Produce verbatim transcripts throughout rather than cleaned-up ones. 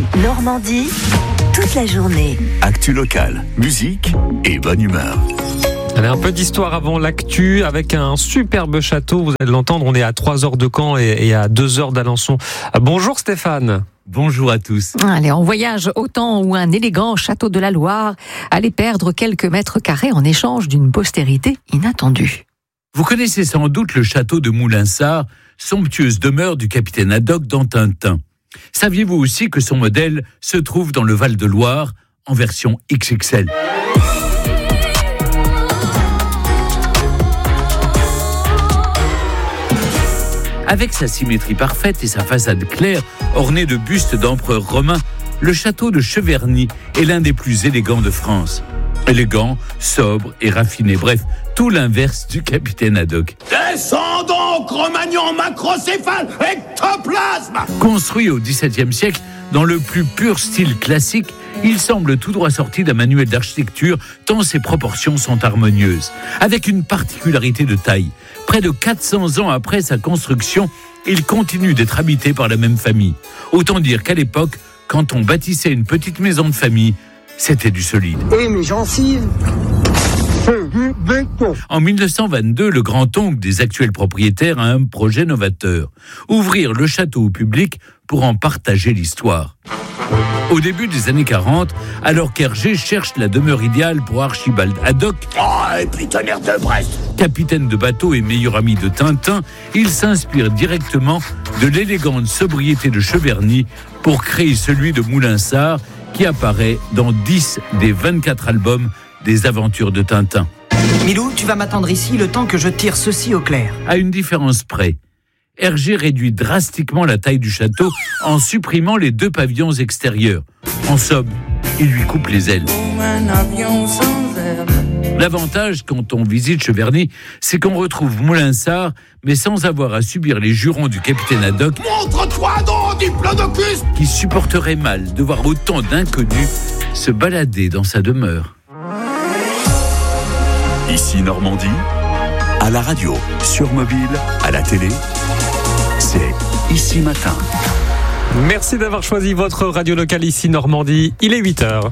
Normandie, toute la journée. Actu locale, musique et bonne humeur. Allez, un peu d'histoire avant l'actu avec un superbe château. Vous allez l'entendre, on est à trois heures de Caen et, et à deux heures d'Alençon. Bonjour Stéphane. Bonjour à tous. Allez, on voyage au temps où un élégant château de la Loire allait perdre quelques mètres carrés en échange d'une postérité inattendue. Vous connaissez sans doute le château de Moulinsart, somptueuse demeure du capitaine Haddock dans Tintin. Saviez-vous aussi que son modèle se trouve dans le Val-de-Loire en version X X L ? Avec sa symétrie parfaite et sa façade claire, ornée de bustes d'empereurs romains, le château de Cheverny est l'un des plus élégants de France. Élégant, sobre et raffiné, bref, tout l'inverse du capitaine Haddock. Descendons, Cro-Magnon, macrocéphale, ectoplasme ! Construit au dix-septième siècle, dans le plus pur style classique, il semble tout droit sorti d'un manuel d'architecture tant ses proportions sont harmonieuses. Avec une particularité de taille, près de quatre cents ans après sa construction, il continue d'être habité par la même famille. Autant dire qu'à l'époque, quand on bâtissait une petite maison de famille, c'était du solide. Et mes gencives, c'est du béton. En dix-neuf cent vingt-deux, le grand-oncle des actuels propriétaires a un projet novateur. Ouvrir le château au public pour en partager l'histoire. Au début des années quarante, alors qu'Hergé cherche la demeure idéale pour Archibald Haddock, oh, et puis tonnerre de Brest, capitaine de bateau et meilleur ami de Tintin, il s'inspire directement de l'élégante sobriété de Cheverny pour créer celui de Moulinsart, qui apparaît dans dix des vingt-quatre albums des aventures de Tintin. Milou, tu vas m'attendre ici le temps que je tire ceci au clair. À une différence près, Hergé réduit drastiquement la taille du château en supprimant les deux pavillons extérieurs. En somme, il lui coupe les ailes. L'avantage quand on visite Cheverny, c'est qu'on retrouve Moulinsart, mais sans avoir à subir les jurons du capitaine Haddock. Montre-toi donc, diplodocus ! Qui supporterait mal de voir autant d'inconnus se balader dans sa demeure. Ici Normandie, à la radio, sur mobile, à la télé, c'est Ici Matin. Merci d'avoir choisi votre radio locale ici Normandie. Il est huit heures.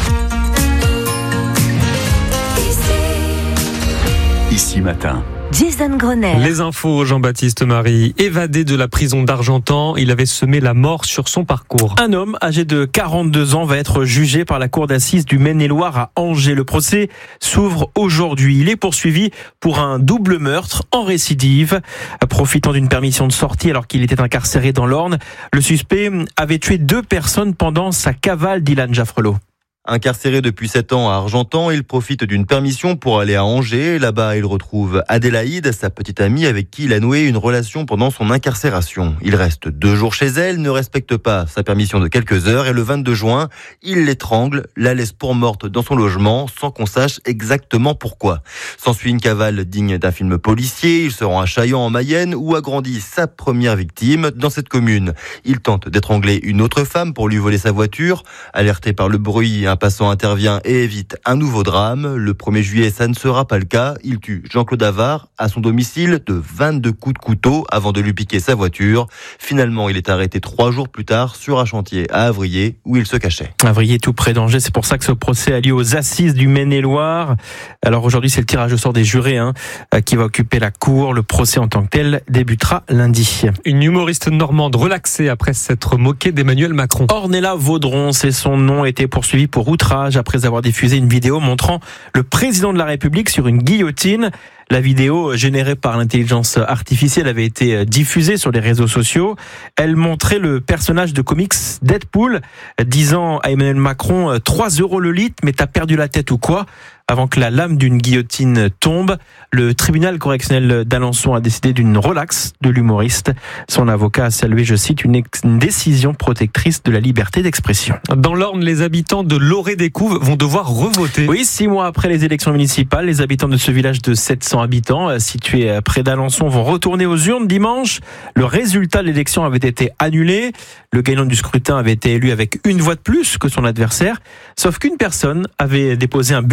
Ici Matin. Jason Grenet. Les infos, Jean-Baptiste Marie. Évadé de la prison d'Argentan, il avait semé la mort sur son parcours. Un homme âgé de quarante-deux ans va être jugé par la cour d'assises du Maine-et-Loire à Angers. Le procès s'ouvre aujourd'hui. Il est poursuivi pour un double meurtre en récidive. Profitant d'une permission de sortie alors qu'il était incarcéré dans l'Orne, le suspect avait tué deux personnes pendant sa cavale d'Ilan Jaffrelot. Incarcéré depuis sept ans à Argentan, il profite d'une permission pour aller à Angers. Là-bas, il retrouve Adélaïde, sa petite amie avec qui il a noué une relation pendant son incarcération. Il reste deux jours chez elle, ne respecte pas sa permission de quelques heures et le vingt-deux juin, il l'étrangle, la laisse pour morte dans son logement sans qu'on sache exactement pourquoi. S'ensuit une cavale digne d'un film policier. Il se rend à Chaillan en Mayenne où a grandi sa première victime. Dans cette commune, il tente d'étrangler une autre femme pour lui voler sa voiture. Alerté par le bruit, un passant intervient et évite un nouveau drame. Le premier juillet, ça ne sera pas le cas. Il tue Jean-Claude Avard à son domicile de vingt-deux coups de couteau avant de lui piquer sa voiture. Finalement, il est arrêté trois jours plus tard sur un chantier à Avrier où il se cachait. Avrier, tout près d'Angers, c'est pour ça que ce procès a lieu aux assises du Maine-et-Loire. Alors aujourd'hui, c'est le tirage au sort des jurés hein, qui va occuper la cour. Le procès en tant que tel débutera lundi. Une humoriste normande relaxée après s'être moquée d'Emmanuel Macron. Ornella Vaudron, c'est son nom, était poursuivie pour outrage après avoir diffusé une vidéo montrant le président de la République sur une guillotine. La vidéo, générée par l'intelligence artificielle, avait été diffusée sur les réseaux sociaux. Elle montrait le personnage de comics Deadpool disant à Emmanuel Macron « trois euros le litre, mais t'as perdu la tête ou quoi ?» Avant que la lame d'une guillotine tombe, le tribunal correctionnel d'Alençon a décidé d'une relaxe de l'humoriste. Son avocat a salué, je cite, une, ex- une décision protectrice de la liberté d'expression. Dans l'Orne, les habitants de Loré-des-Couves vont devoir revoter. Oui, six mois après les élections municipales, les habitants de ce village de sept cents habitants, situé près d'Alençon, vont retourner aux urnes dimanche. Le résultat de l'élection avait été annulé. Le gagnant du scrutin avait été élu avec une voix de plus que son adversaire. Sauf qu'une personne avait déposé un bulletin dans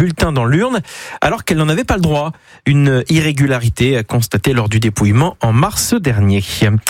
l'urne alors qu'elle n'en avait pas le droit. Une irrégularité constatée lors du dépouillement en mars dernier.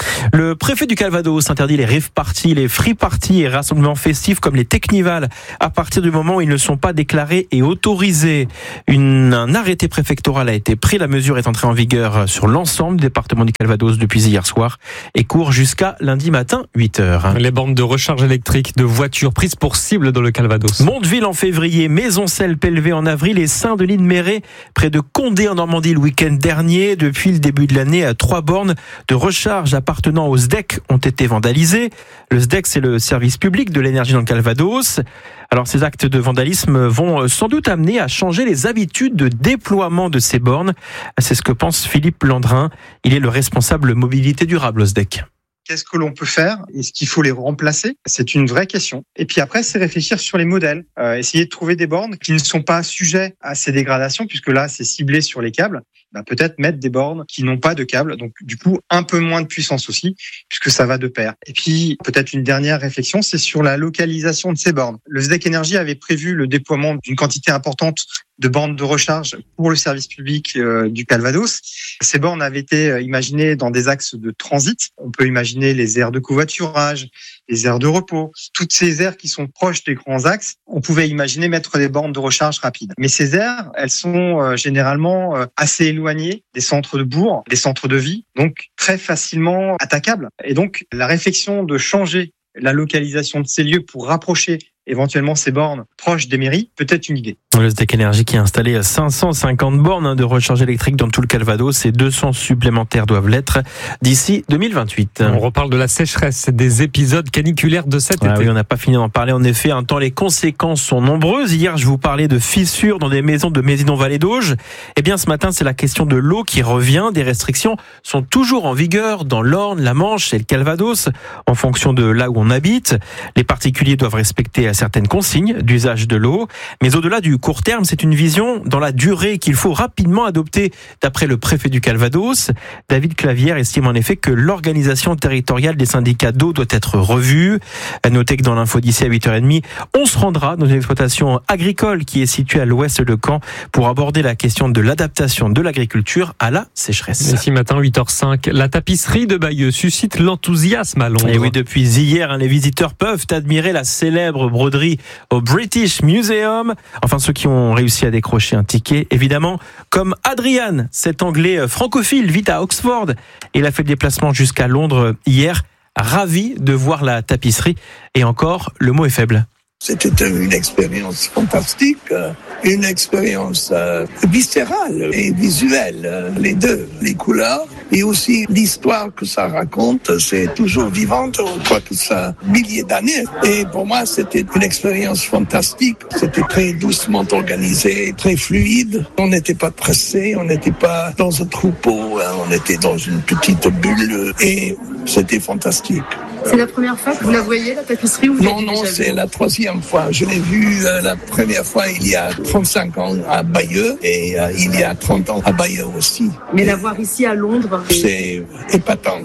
Le préfet du Calvados interdit les rave parties, les free parties et rassemblements festifs comme les technivals à partir du moment où ils ne sont pas déclarés et autorisés. Une, un arrêté préfectoral a été pris. La mesure est entrée en vigueur sur l'ensemble du département du Calvados depuis hier soir et court jusqu'à lundi matin huit heures. Les bornes de recharge électrique de voitures prises pour cible dans le Calvados. Mondeville en février, Maisoncelles, Pellevé en avril et Saint-Denis-de-Méret près de Condé en Normandie le week-end dernier. Depuis le début de l'année, trois bornes de recharge appartenant au S D E C ont été vandalisées. Le S D E C, c'est le service public de l'énergie dans le Calvados. Alors ces actes de vandalisme vont sans doute amener à changer les habitudes de déploiement de ces bornes. C'est ce que pense Philippe Landrin. Il est le responsable mobilité durable au S D E C. Qu'est-ce que l'on peut faire? Est-ce qu'il faut les remplacer? C'est une vraie question. Et puis après, c'est réfléchir sur les modèles. Euh, essayer de trouver des bornes qui ne sont pas sujets à ces dégradations, puisque là, c'est ciblé sur les câbles. Bah, peut-être mettre des bornes qui n'ont pas de câbles. Donc, du coup, un peu moins de puissance aussi, puisque ça va de pair. Et puis, peut-être une dernière réflexion, c'est sur la localisation de ces bornes. Le S D E C Énergie avait prévu le déploiement d'une quantité importante de bornes de recharge pour le service public euh, du Calvados. Ces bornes avaient été imaginées dans des axes de transit. On peut imaginer les aires de covoiturage, les aires de repos, toutes ces aires qui sont proches des grands axes. On pouvait imaginer mettre des bornes de recharge rapides. Mais ces aires, elles sont euh, généralement euh, assez éloignées des centres de bourg, des centres de vie, donc très facilement attaquables. Et donc, la réflexion de changer la localisation de ces lieux pour rapprocher éventuellement ces bornes proches des mairies, peut-être une idée. Le S D E C Énergie qui a installé cinq cent cinquante bornes de recharge électrique dans tout le Calvados et deux cents supplémentaires doivent l'être d'ici deux mille vingt-huit. On reparle de la sécheresse, des épisodes caniculaires de cet ah été. Oui, on n'a pas fini d'en parler. En effet, un temps les conséquences sont nombreuses. Hier, je vous parlais de fissures dans des maisons de Mésidon-Vallée d'Auge. Eh bien, ce matin, c'est la question de l'eau qui revient. Des restrictions sont toujours en vigueur dans l'Orne, la Manche et le Calvados, en fonction de là où on habite. Les particuliers doivent respecter certaines consignes d'usage de l'eau. Mais au-delà du court terme, c'est une vision dans la durée qu'il faut rapidement adopter, d'après le préfet du Calvados. David Clavière estime en effet que l'organisation territoriale des syndicats d'eau doit être revue. Notez que dans l'info d'ici à huit heures trente, on se rendra dans une exploitation agricole qui est située à l'ouest de Caen pour aborder la question de l'adaptation de l'agriculture à la sécheresse. Ici matin, huit heures cinq, la tapisserie de Bayeux suscite l'enthousiasme à Londres. Et oui, depuis hier, les visiteurs peuvent admirer la célèbre broderie au British Museum. Enfin, ceux qui ont réussi à décrocher un ticket, évidemment, comme Adrian, cet Anglais francophile, vit à Oxford. Il a fait le déplacement jusqu'à Londres hier, ravi de voir la tapisserie. Et encore, le mot est faible. C'était une expérience fantastique, une expérience viscérale et visuelle, les deux, les couleurs et aussi l'histoire que ça raconte, c'est toujours vivante, on croit que ça milliers d'années. Et pour moi, c'était une expérience fantastique, c'était très doucement organisé, très fluide, on n'était pas pressé, on n'était pas dans un troupeau, on était dans une petite bulle et c'était fantastique. C'est la première fois que vous la voyez, la tapisserie, ou Non, non, c'est la troisième fois. Je l'ai vue euh, la première fois il y a trente-cinq ans à Bayeux et euh, il y a trente ans à Bayeux aussi. Mais la voir ici à Londres, c'est épatant.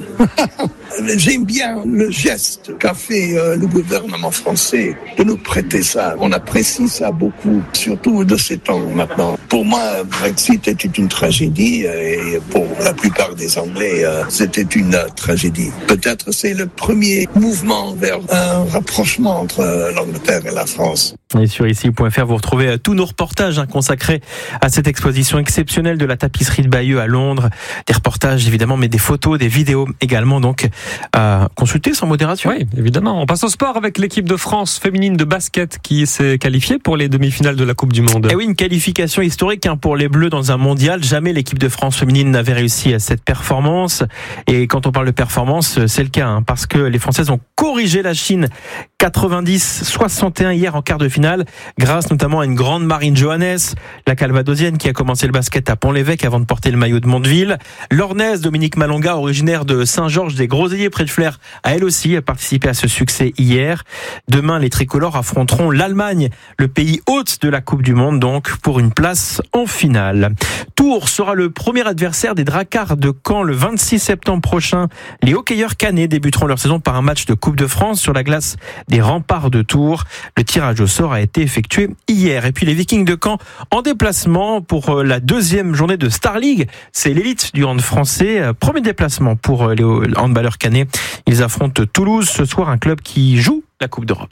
J'aime bien le geste qu'a fait euh, le gouvernement français de nous prêter ça. On apprécie ça beaucoup, surtout de ces temps maintenant. Pour moi, Brexit était une tragédie et pour la plupart des Anglais, euh, c'était une euh, tragédie. Peut-être c'est le premier mouvement vers un rapprochement entre euh, l'Angleterre et la France. Et sur ici point f r, vous retrouvez tous nos reportages hein, consacrés à cette exposition exceptionnelle de la tapisserie de Bayeux à Londres. Des reportages évidemment, mais des photos, des vidéos également, donc à consulter sans modération. Oui, évidemment. On passe au sport avec l'équipe de France féminine de basket qui s'est qualifiée pour les demi-finales de la Coupe du Monde. Et oui, une qualification historique hein, pour les Bleus dans un mondial. Jamais l'équipe de France féminine n'avait réussi à cette performance. Et quand on parle de performance, c'est le cas, hein, parce que les Françaises ont corrigé la Chine quatre-vingt-dix soixante et un hier en quart de finale, grâce notamment à une grande Marine Johannes, la calvadosienne qui a commencé le basket à Pont-l'Évêque avant de porter le maillot de Mondeville. L'Ornaise Dominique Malonga, originaire de Saint-Georges des Groseilliers près de Flers, a elle aussi participé à ce succès hier. Demain, les tricolores affronteront l'Allemagne, le pays hôte de la Coupe du Monde, donc pour une place en finale. Tours sera le premier adversaire des Dracards de Caen le vingt-six septembre prochain. Les hockeyeurs cannais débuteront leur saison par un match de Coupe de France sur la glace des remparts de Tours. Le tirage au sort a été effectué hier. Et puis les Vikings de Caen en déplacement pour la deuxième journée de Star League. C'est l'élite du hand français. Premier déplacement pour les handballeurs caennais. Ils affrontent Toulouse ce soir, un club qui joue la Coupe d'Europe.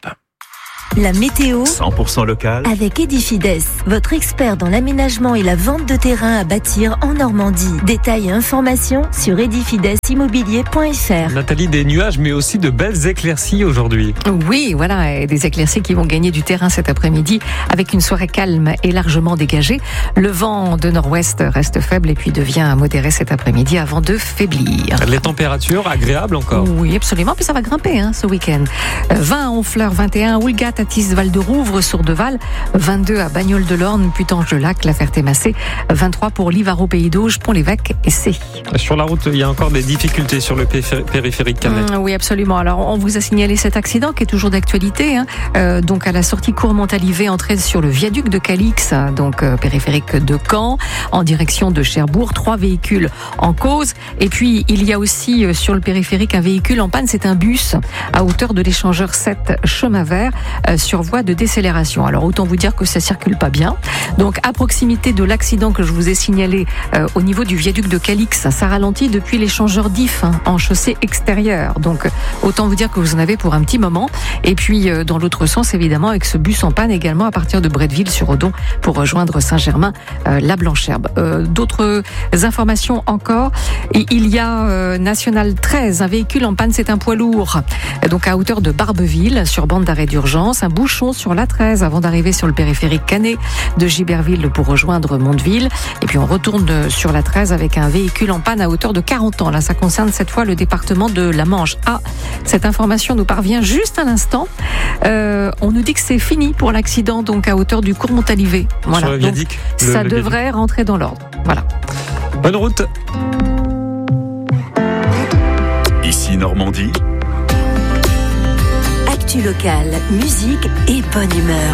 La météo cent pour cent local avec Edifides, votre expert dans l'aménagement et la vente de terrain à bâtir en Normandie. Détails et informations sur edifides immobilier point f r. Nathalie, des nuages mais aussi de belles éclaircies aujourd'hui. Oui, voilà, et des éclaircies qui vont gagner du terrain cet après-midi avec une soirée calme et largement dégagée. Le vent de nord-ouest reste faible et puis devient modéré cet après-midi avant de faiblir. Les températures agréables encore. Oui, absolument, puis ça va grimper hein, ce week-end. vingt à Honfleur, vingt et un à Oulgat, Athis, Val-de-Rouvre, Sourdeval, vingt-deux à Bagnoles-de-l'Orne, Putange-de-Lac, La Ferté-Massé, vingt-trois pour Livaro, Pays d'Auge, Pont-l'Évêque et C. Sur la route, il y a encore des difficultés sur le périphérique Canet. Mmh, oui, absolument. Alors, on vous a signalé cet accident qui est toujours d'actualité. Hein. Euh, donc, à la sortie Courmont-Alivet, entrée sur le viaduc de Calix, donc euh, périphérique de Caen, en direction de Cherbourg. Trois véhicules en cause. Et puis, il y a aussi euh, sur le périphérique un véhicule en panne. C'est un bus à hauteur de l'échangeur sept chemin vert. Euh, sur voie de décélération. Alors autant vous dire que ça circule pas bien. Donc à proximité de l'accident que je vous ai signalé euh, au niveau du viaduc de Calix, ça ralentit depuis l'échangeur d'I F hein, en chaussée extérieure. Donc autant vous dire que vous en avez pour un petit moment. Et puis euh, dans l'autre sens évidemment avec ce bus en panne également à partir de Bretteville-sur-Odon pour rejoindre Saint-Germain, euh, la Blancherbe. Euh, d'autres informations encore. Et il y a euh, National treize, un véhicule en panne, c'est un poids lourd. Donc à hauteur de Barbeville sur bande d'arrêt d'urgence. Un bouchon sur l'A treize avant d'arriver sur le périphérique Canet de Giberville pour rejoindre Mondeville. Et puis on retourne sur l'A treize avec un véhicule en panne à hauteur de quarante ans. Là, ça concerne cette fois le département de la Manche. Ah, cette information nous parvient juste à l'instant. Euh, on nous dit que c'est fini pour l'accident, donc à hauteur du Courmont-Alivet. Voilà. Sur le viaduc, donc, le, ça le devrait viaduc. rentrer dans l'ordre. Voilà. Bonne route. Ici Normandie. Actu locale, musique et bonne humeur.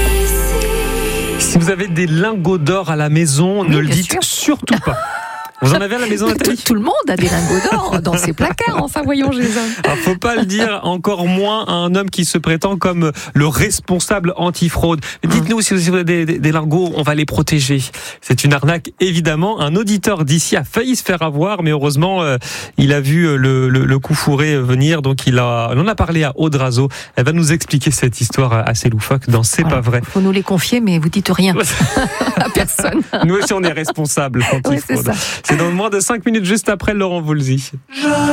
Si vous avez des lingots d'or à la maison, Oui, ne le bien dites sûr. surtout pas. Vous en avez à la maison, Nathalie ? Tout, tout le monde a des lingots d'or dans ses placards. Enfin, voyons, Jason. Alors, faut pas le dire, encore moins à un homme qui se prétend comme le responsable antifraude. Mais dites-nous si vous avez des, des, des lingots, on va les protéger. C'est une arnaque, évidemment. Un auditeur d'ici a failli se faire avoir, mais heureusement, euh, il a vu le, le, le coup fourré venir, donc il a, on en a parlé à Aude Razo. Elle va nous expliquer cette histoire assez loufoque dans C'est Voilà. pas vrai. Faut nous les confier, mais vous dites rien à personne. Nous aussi, on est responsables Oui, c'est antifraude. ça. C'est dans moins de cinq minutes, juste après Laurent Voulzy.